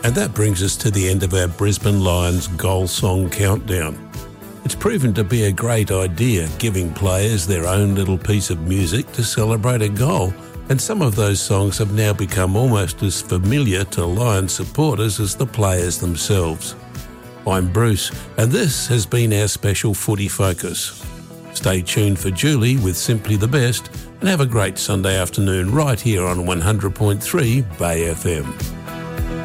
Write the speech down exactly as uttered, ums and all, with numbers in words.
And that brings us to the end of our Brisbane Lions goal song countdown. It's proven to be a great idea, giving players their own little piece of music to celebrate a goal, and some of those songs have now become almost as familiar to Lions supporters as the players themselves. I'm Bruce, and this has been our special Footy Focus. Stay tuned for Julie with Simply the Best, and have a great Sunday afternoon right here on one hundred point three Bay F M.